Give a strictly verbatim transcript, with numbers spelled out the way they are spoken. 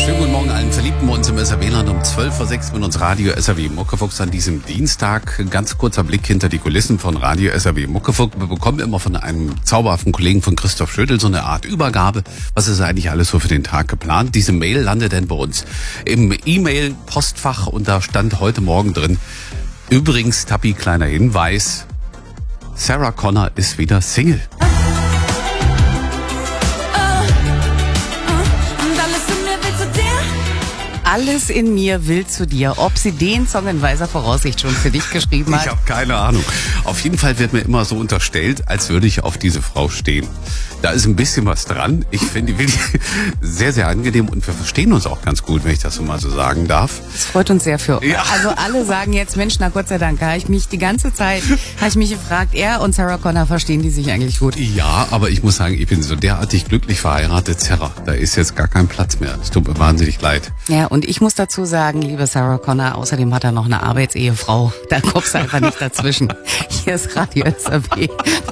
Schönen guten Morgen allen Verliebten bei uns im S R W-Land um zwölf Uhr sechs mit uns Radio S R W Muckefuchs an diesem Dienstag. Ganz kurzer Blick hinter die Kulissen von Radio S R W Muckefuchs. Wir bekommen immer von einem zauberhaften Kollegen von Christoph Schödel so eine Art Übergabe. Was ist eigentlich alles so für den Tag geplant? Diese Mail landet dann bei uns im E-Mail-Postfach und da stand heute Morgen drin: Übrigens, Tappi, kleiner Hinweis, Sarah Connor ist wieder Single. Alles in mir will zu dir. Ob sie den Song in weiser Voraussicht schon für dich geschrieben hat? Ich habe keine Ahnung. Auf jeden Fall wird mir immer so unterstellt, als würde ich auf diese Frau stehen. Da ist ein bisschen was dran. Ich finde die wirklich sehr, sehr angenehm und wir verstehen uns auch ganz gut, wenn ich das so mal so sagen darf. Das freut uns sehr für. Ja. Also alle sagen jetzt, Mensch, na Gott sei Dank, da habe ich mich die ganze Zeit, habe ich mich gefragt, er und Sarah Connor, verstehen die sich eigentlich gut? Ja, aber ich muss sagen, ich bin so derartig glücklich verheiratet, Sarah. Da ist jetzt gar kein Platz mehr. Es tut mir wahnsinnig leid. Ja, und ich muss dazu sagen, liebe Sarah Connor, außerdem hat er noch eine Arbeitsehefrau. Da kommst du einfach nicht dazwischen. Hier ist Radio S R W.